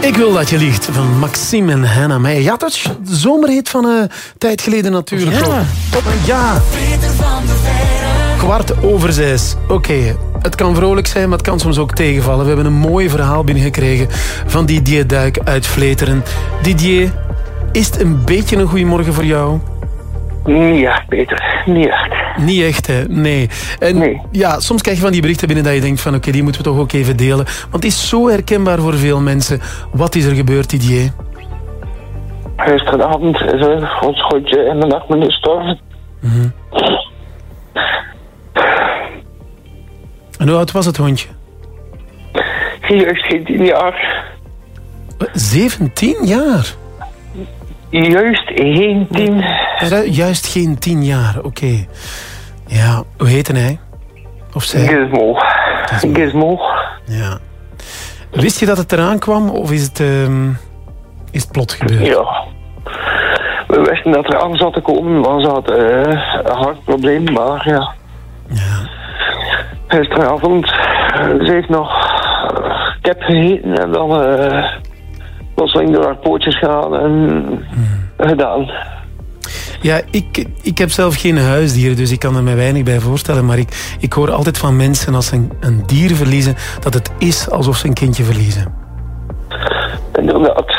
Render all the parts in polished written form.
Ik wil dat je liegt van Maxime en Hannah Meijer. Ja, dat is de zomerhit van een tijd geleden natuurlijk. Ja. Ja. 6:15. Oké, het kan vrolijk zijn, maar het kan soms ook tegenvallen. We hebben een mooi verhaal binnengekregen van Didier Duik uit Vleteren. Didier, is het een beetje een goeiemorgen voor jou? Niet echt, Peter. Niet echt. Niet echt, hè? Nee. En Nee. ja, soms krijg je van die berichten binnen dat je denkt van oké, die moeten we toch ook even delen. Want het is zo herkenbaar voor veel mensen. Wat is er gebeurd, Didier? Gisteravond is ons schootje in de nacht met gestorven. En hoe oud was het hondje? Juist geen 10 jaar. 17 jaar? Juist geen 10. Juist geen 10 jaar, oké. Ja, hoe heette hij? Of zij? Gizmo. Gizmo. Ja. Wist je dat het eraan kwam of is het plot gebeurd? Ja. We wisten dat er aan zat te komen, maar ze had een hartprobleem, maar ja. Ja. Gisteravond, ze heeft nog kip gegeten en dan plotseling door haar pootjes gegaan en gedaan. Ja, ik heb zelf geen huisdier, dus ik kan er me weinig bij voorstellen. Maar ik hoor altijd van mensen als ze een dier verliezen, dat het is alsof ze een kindje verliezen. Inderdaad.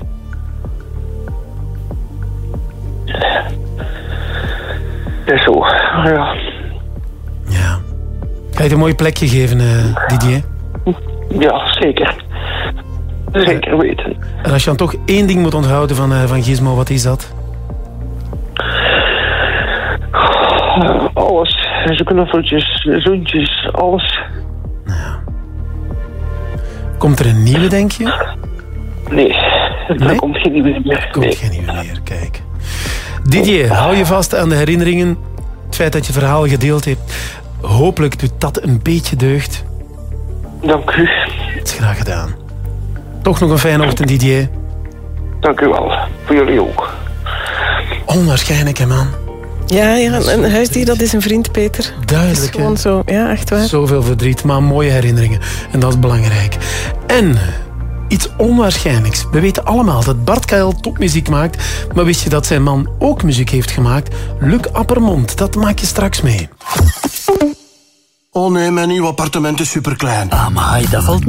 Het is zo, ja. Ja. Ga je het een mooi plekje geven, Didier? Ja, zeker. Zeker weten. En als je dan toch één ding moet onthouden van Gizmo, wat is dat? Alles. Zijn knuffeltjes, zoentjes, alles. Ja. Komt er een nieuwe, denk je? Nee, er Nee? komt geen nieuwe meer. Komt Nee. geen nieuwe meer, kijk. Didier, hou je vast aan de herinneringen. Het feit dat je verhaal gedeeld hebt. Hopelijk doet dat een beetje deugd. Dank u. Het is graag gedaan. Toch nog een fijne ochtend, Didier. Dank u wel. Voor jullie ook. Onwaarschijnlijk, hè, man. Ja, een huisdier, dat is een vriend, Peter. Het is Duidelijk, hè. gewoon zo. Ja, echt waar. Zoveel verdriet, maar mooie herinneringen. En dat is belangrijk. En iets onwaarschijnlijks. We weten allemaal dat Bart Kael topmuziek maakt. Maar wist je dat zijn man ook muziek heeft gemaakt? Luc Appermond, dat maak je straks mee. Oh nee, mijn nieuw appartement is superklein. Amai, dat valt